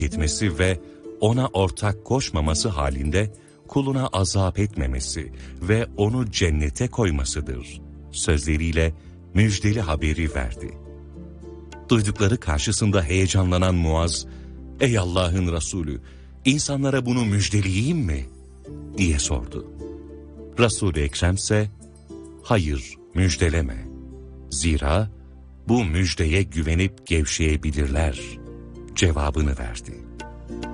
etmesi ve ona ortak koşmaması halinde kuluna azap etmemesi ve onu cennete koymasıdır sözleriyle müjdeli haberi verdi. Duydukları karşısında heyecanlanan Muaz, "Ey Allah'ın Resulü, insanlara bunu müjdeleyeyim mi?" diye sordu. Resul-i Ekrem ise, "Hayır, müjdeleme. Zira bu müjdeye güvenip gevşeyebilirler" cevabını verdi.